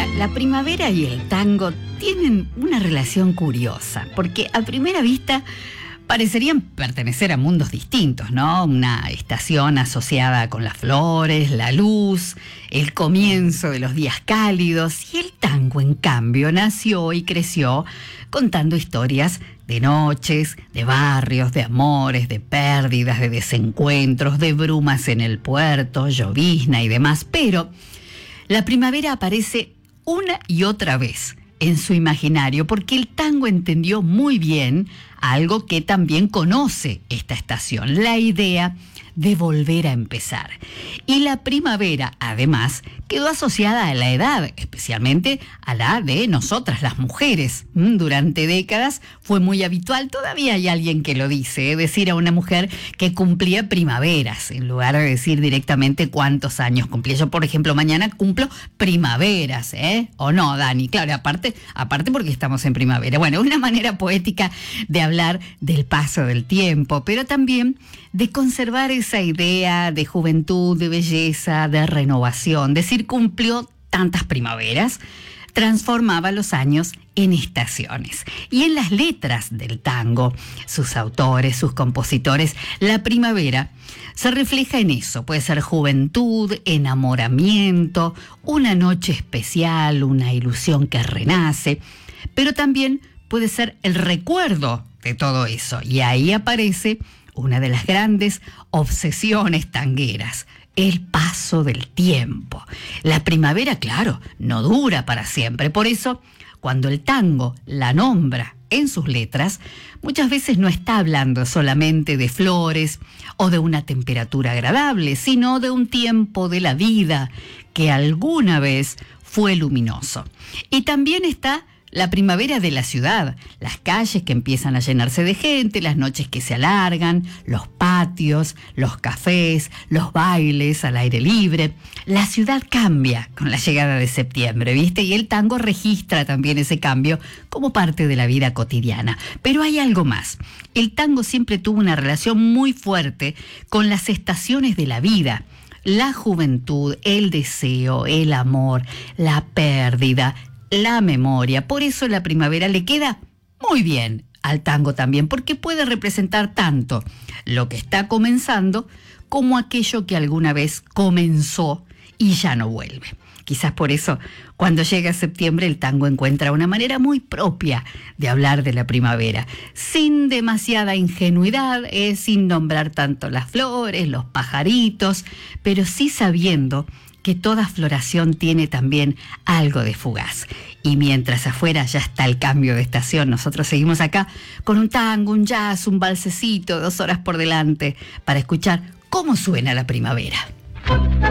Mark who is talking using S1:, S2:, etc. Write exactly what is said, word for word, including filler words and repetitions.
S1: la primavera y el tango tienen una relación curiosa, porque a primera vista parecerían pertenecer a mundos distintos, ¿no? Una estación asociada con las flores, la luz, el comienzo de los días cálidos, y el tango, en cambio, nació y creció contando historias de noches, de barrios, de amores, de pérdidas, de desencuentros, de brumas en el puerto, llovizna y demás. Pero la primavera aparece una y otra vez en su imaginario, porque el tango entendió muy bien algo que también conoce esta estación, la idea de volver a empezar. Y la primavera, además, quedó asociada a la edad, especialmente a la de nosotras, las mujeres. Durante décadas fue muy habitual, todavía hay alguien que lo dice, ¿eh? decir a una mujer que cumplía primaveras, en lugar de decir directamente cuántos años cumplía. Yo, por ejemplo, mañana cumplo primaveras, ¿eh? ¿O no, Dani? Claro, aparte, aparte porque estamos en primavera. Bueno, una manera poética de hablar del paso del tiempo, pero también de conservar esa idea de juventud, de belleza, de renovación. Decir cumplió tantas primaveras transformaba los años en estaciones. Y en las letras del tango, sus autores, sus compositores, la primavera se refleja en eso. Puede ser juventud, enamoramiento, una noche especial, una ilusión que renace, pero también puede ser el recuerdo de todo eso. Y ahí aparece una de las grandes obsesiones tangueras, el paso del tiempo. La primavera, claro, no dura para siempre. Por eso, cuando el tango la nombra en sus letras, muchas veces no está hablando solamente de flores o de una temperatura agradable, sino de un tiempo de la vida que alguna vez fue luminoso. Y también está la primavera de la ciudad, las calles que empiezan a llenarse de gente, las noches que se alargan, los patios, los cafés, los bailes al aire libre. La ciudad cambia con la llegada de septiembre, ¿viste? Y el tango registra también ese cambio como parte de la vida cotidiana. Pero hay algo más. El tango siempre tuvo una relación muy fuerte con las estaciones de la vida. La juventud, el deseo, el amor, la pérdida, la memoria. Por eso la primavera le queda muy bien al tango también, porque puede representar tanto lo que está comenzando como aquello que alguna vez comenzó y ya no vuelve. Quizás por eso, cuando llega septiembre, el tango encuentra una manera muy propia de hablar de la primavera, sin demasiada ingenuidad, eh, sin nombrar tanto las flores, los pajaritos, pero sí sabiendo que toda floración tiene también algo de fugaz. Y mientras afuera ya está el cambio de estación, nosotros seguimos acá con un tango, un jazz, un balsecito, dos horas por delante, para escuchar cómo suena la primavera.